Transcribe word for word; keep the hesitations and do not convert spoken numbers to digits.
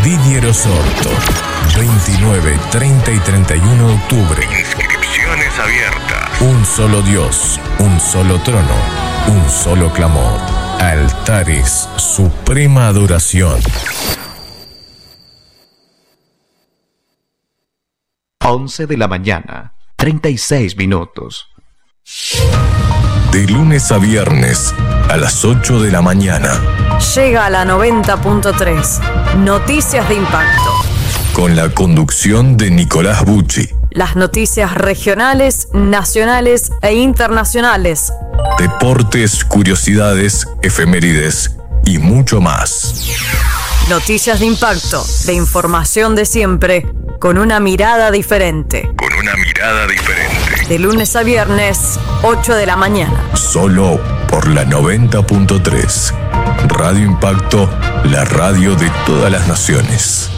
Didier Osorto. veintinueve, treinta y treinta y uno de octubre. Inscripciones abiertas. Un solo Dios, un solo trono, un solo clamor. Altares, suprema adoración. once de la mañana, treinta y seis minutos. De lunes a viernes, a las ocho de la mañana. Llega a la noventa punto tres. Noticias de impacto. Con la conducción de Nicolás Bucci. Las noticias regionales, nacionales e internacionales. Deportes, curiosidades, efemérides y mucho más. Noticias de impacto, de información de siempre, con una mirada diferente. Con una mirada diferente. De lunes a viernes, ocho de la mañana. Solo por la noventa punto tres. Radio Impacto, la radio de todas las naciones.